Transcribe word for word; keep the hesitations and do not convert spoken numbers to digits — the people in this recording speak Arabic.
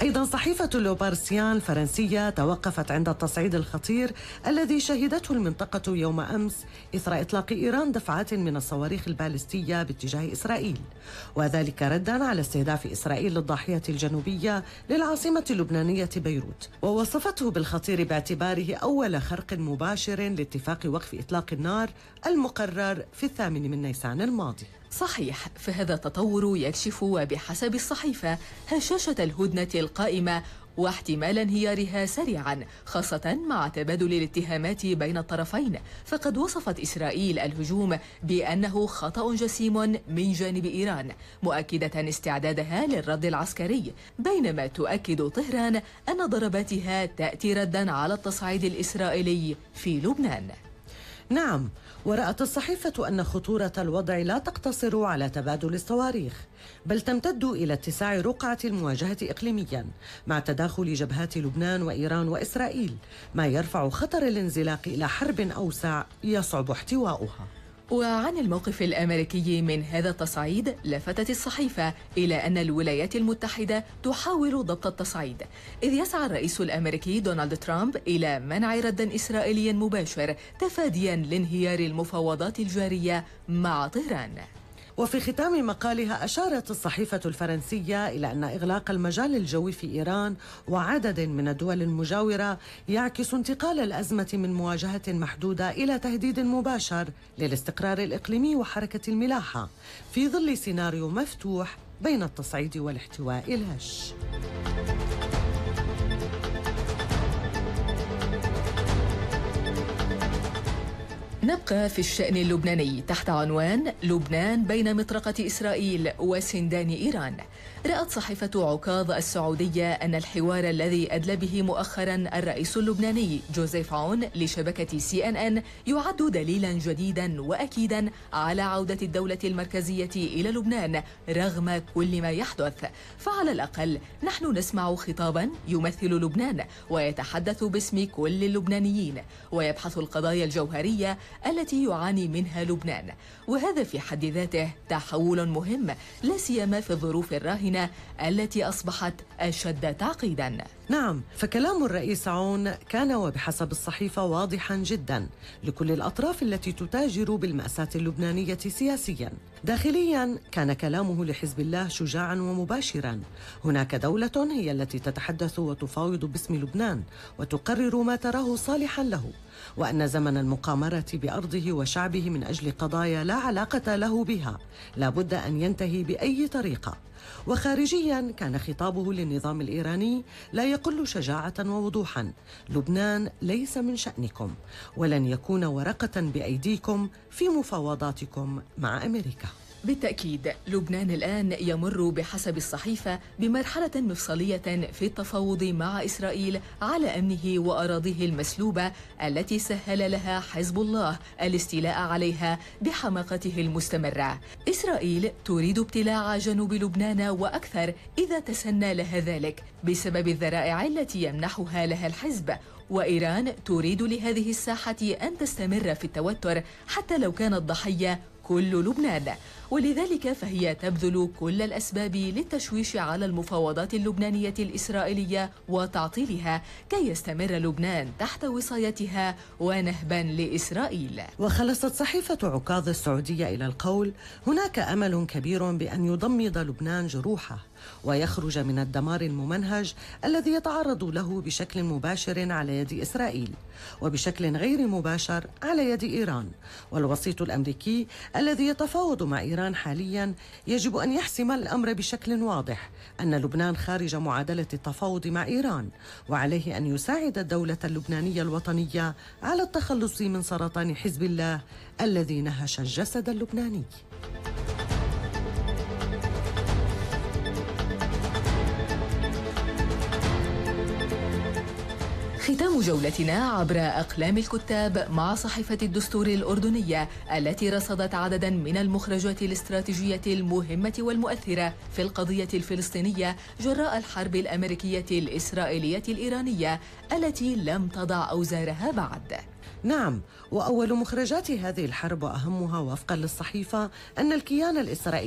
أيضا صحيفة لوبارسيان الفرنسية توقفت عند التصعيد الخطير الذي شهدته المنطقة يوم أمس إثر إطلاق إيران دفعات من الصواريخ البالستية باتجاه إسرائيل، وذلك ردا على استهداف إسرائيل للضاحية الجنوبية للعاصمة اللبنانية بيروت، ووصفته بالخطير باعتباره أول خرق مباشر لاتفاق وقف إطلاق النار المقرر في الثامن من نيسان الماضي. صحيح، فهذا التطور يكشف وبحسب الصحيفة هشاشة الهدنة القائمة واحتمال انهيارها سريعا، خاصة مع تبادل الاتهامات بين الطرفين. فقد وصفت إسرائيل الهجوم بأنه خطأ جسيم من جانب إيران، مؤكدة استعدادها للرد العسكري، بينما تؤكد طهران أن ضرباتها تأتي ردا على التصعيد الإسرائيلي في لبنان. نعم، ورأت الصحيفة أن خطورة الوضع لا تقتصر على تبادل الصواريخ، بل تمتد إلى اتساع رقعة المواجهة إقليميا مع تداخل جبهات لبنان وإيران وإسرائيل، ما يرفع خطر الانزلاق إلى حرب أوسع يصعب احتواؤها. وعن الموقف الأمريكي من هذا التصعيد، لفتت الصحيفة إلى أن الولايات المتحدة تحاول ضبط التصعيد، إذ يسعى الرئيس الأمريكي دونالد ترامب إلى منع رد إسرائيلي مباشر تفاديا لانهيار المفاوضات الجارية مع طهران. وفي ختام مقالها أشارت الصحيفة الفرنسية إلى أن إغلاق المجال الجوي في إيران وعدد من الدول المجاورة يعكس انتقال الأزمة من مواجهة محدودة إلى تهديد مباشر للاستقرار الإقليمي وحركة الملاحة في ظل سيناريو مفتوح بين التصعيد والاحتواء الهش. نبقى في الشأن اللبناني تحت عنوان لبنان بين مطرقة إسرائيل وسندان إيران. رأت صحيفة عكاظ السعودية أن الحوار الذي أدلى به مؤخرا الرئيس اللبناني جوزيف عون لشبكة سي إن إن يعد دليلا جديدا وأكيدا على عودة الدولة المركزية إلى لبنان رغم كل ما يحدث. فعلى الأقل نحن نسمع خطابا يمثل لبنان ويتحدث باسم كل اللبنانيين ويبحث القضايا الجوهرية التي يعاني منها لبنان، وهذا في حد ذاته تحول مهم، لا سيما في الظروف الراهنة التي أصبحت أشد تعقيدا. نعم، فكلام الرئيس عون كان وبحسب الصحيفة واضحا جدا لكل الأطراف التي تتاجر بالمأساة اللبنانية سياسيا. داخليا كان كلامه لحزب الله شجاعا ومباشرا، هناك دولة هي التي تتحدث وتفاوض باسم لبنان وتقرر ما تراه صالحا له، وأن زمن المقامرة بأرضه وشعبه من أجل قضايا لا علاقة له بها لا بد أن ينتهي بأي طريقة. وخارجيا كان خطابه للنظام الإيراني لا يقل شجاعة ووضوحا: لبنان ليس من شأنكم ولن يكون ورقة بأيديكم في مفاوضاتكم مع أمريكا. بالتأكيد لبنان الآن يمر بحسب الصحيفة بمرحلة مفصلية في التفاوض مع إسرائيل على أمنه وأراضيه المسلوبة التي سهل لها حزب الله الاستيلاء عليها بحماقته المستمرة. إسرائيل تريد ابتلاع جنوب لبنان وأكثر إذا تسنى لها ذلك بسبب الذرائع التي يمنحها لها الحزب، وإيران تريد لهذه الساحة أن تستمر في التوتر حتى لو كان الضحية كل لبنان، ولذلك فهي تبذل كل الأسباب للتشويش على المفاوضات اللبنانية الإسرائيلية وتعطيلها كي يستمر لبنان تحت وصايتها ونهبا لإسرائيل. وخلصت صحيفة عكاظ السعودية إلى القول: هناك أمل كبير بأن يضمد لبنان جروحه ويخرج من الدمار الممنهج الذي يتعرض له بشكل مباشر على يد إسرائيل وبشكل غير مباشر على يد إيران. والوسيط الأمريكي الذي يتفاوض مع إيران حاليا يجب أن يحسم الأمر بشكل واضح أن لبنان خارج معادلة التفاوض مع إيران، وعليه أن يساعد الدولة اللبنانية الوطنية على التخلص من سرطان حزب الله الذي نهش الجسد اللبناني. ختام جولتنا عبر أقلام الكتاب مع صحيفة الدستور الأردنية التي رصدت عددا من المخرجات الاستراتيجية المهمة والمؤثرة في القضية الفلسطينية جراء الحرب الأمريكية الإسرائيلية الإيرانية التي لم تضع أوزارها بعد. نعم، وأول مخرجات هذه الحرب وأهمها وفقا للصحيفة أن الكيان الإسرائيلي